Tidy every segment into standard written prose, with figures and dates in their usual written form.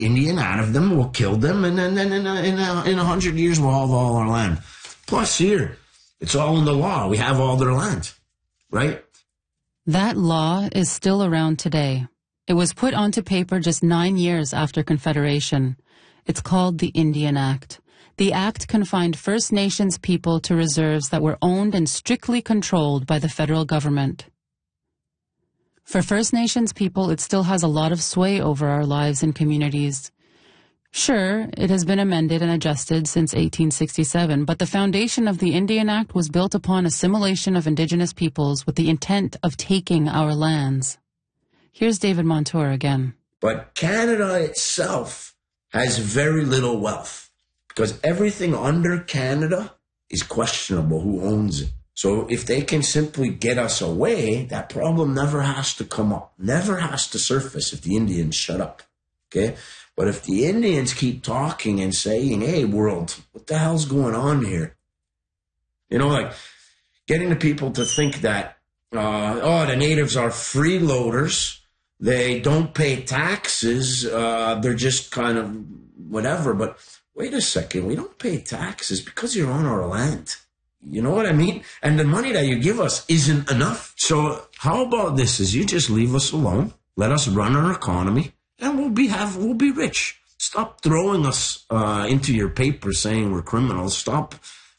Indian out of them, we'll kill them, and then in 100 years we'll have all our land. Plus here, it's all in the law. We have all their land, right? That law is still around today. It was put onto paper just 9 years after Confederation. It's called the Indian Act. The Act confined First Nations people to reserves that were owned and strictly controlled by the federal government. For First Nations people, it still has a lot of sway over our lives and communities. Sure, it has been amended and adjusted since 1867, but the foundation of the Indian Act was built upon assimilation of Indigenous peoples with the intent of taking our lands. Here's David Montour again. But Canada itself has very little wealth because everything under Canada is questionable who owns it. So if they can simply get us away, that problem never has to come up, never has to surface if the Indians shut up, okay? But if the Indians keep talking and saying, hey, world, what the hell's going on here? You know, like getting the people to think that, the natives are freeloaders. They don't pay taxes. They're just kind of whatever. But wait a second, we don't pay taxes because you're on our land. You know what I mean? And the money that you give us isn't enough. So how about this is you just leave us alone, let us run our economy, and we'll be rich. Stop throwing us into your paper saying we're criminals. Stop.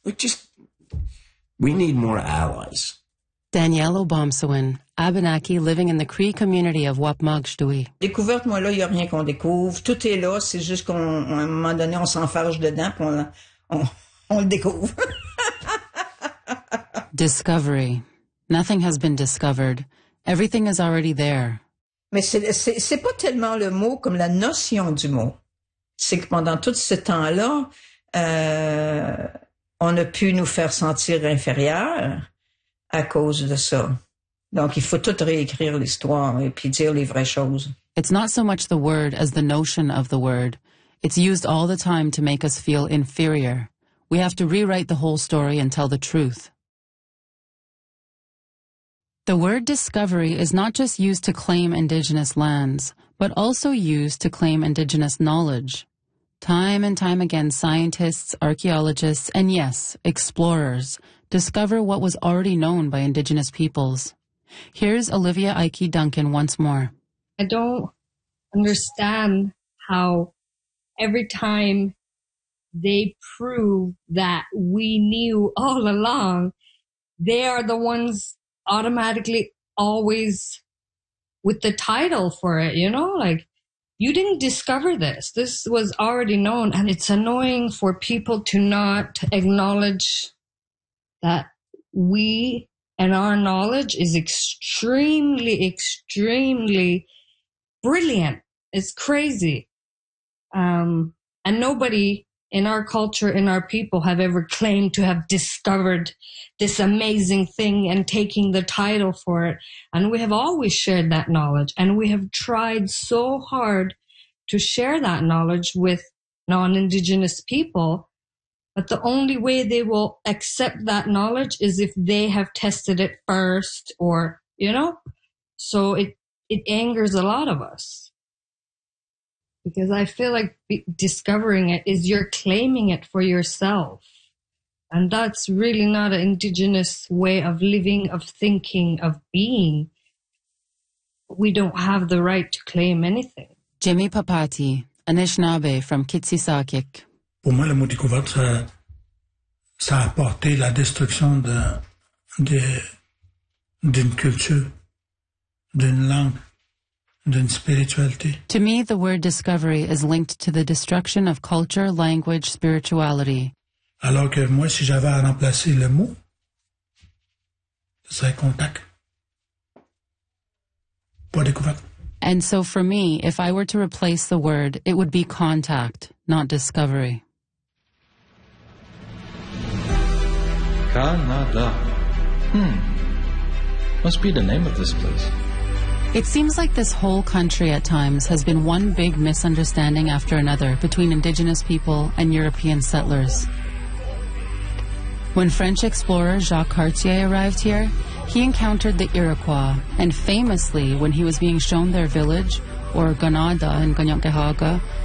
We need more allies. Danielle Obomsawin, Abenaki living in the Cree community of Wapmagdui. Découverte, moi, là, il n'y a rien qu'on découvre. Tout est là, c'est juste qu'à un moment donné, on s'enfarge dedans, puis on le découvre. Discovery. Nothing has been discovered. Everything is already there. Mais c'est pas tellement le mot comme la notion du mot. C'est que pendant tout ce temps-là, on a pu nous faire sentir inférieurs à cause de ça. Donc, il faut tout réécrire l'histoire et puis dire les vraies choses. It's not so much the word as the notion of the word. It's used all the time to make us feel inferior. We have to rewrite the whole story and tell the truth. The word discovery is not just used to claim Indigenous lands, but also used to claim Indigenous knowledge. Time and time again, scientists, archaeologists, and yes, explorers discover what was already known by Indigenous peoples. Here's Olivia Ike Duncan once more. I don't understand how every time they prove that we knew all along, they are the ones automatically always with the title for it, you know? Like, you didn't discover this. This was already known, and it's annoying for people to not acknowledge that we and our knowledge is extremely, extremely brilliant. It's crazy. And nobody in our culture, in our people, have ever claimed to have discovered this amazing thing and taking the title for it. And we have always shared that knowledge, and we have tried so hard to share that knowledge with non-Indigenous people. But the only way they will accept that knowledge is if they have tested it first, or, you know, so it angers a lot of us. Because I feel like discovering it is you're claiming it for yourself. And that's really not an Indigenous way of living, of thinking, of being. We don't have the right to claim anything. Jimmy Papati, Anishinaabe from Kitsisakik. Pour moi, le mot découverte, ça a apporté la destruction d'une culture, d'une langue, d'une spiritualité. To me, the word discovery is linked to the destruction of culture, language, spirituality. Alors que moi, si j'avais à remplacer le mot, ce serait contact, pas découverte. And so for me, if I were to replace the word, it would be contact, not discovery. Canada. Must be the name of this place. It seems like this whole country at times has been one big misunderstanding after another between Indigenous people and European settlers. When French explorer Jacques Cartier arrived here, he encountered the Iroquois, and famously, when he was being shown their village, or Ganada in Kanien'kehá:ka,